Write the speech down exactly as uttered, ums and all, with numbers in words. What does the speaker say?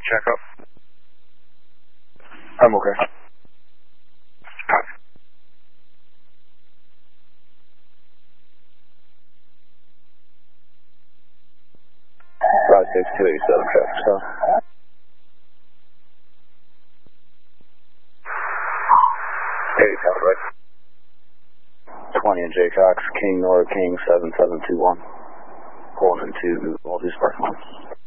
check up. I'm okay. five six two eighty-seven, traffic stop. eighty-seven, right? twenty and Jaycox, King Nora King seven seven two one. Pulling into Maltese parking lot.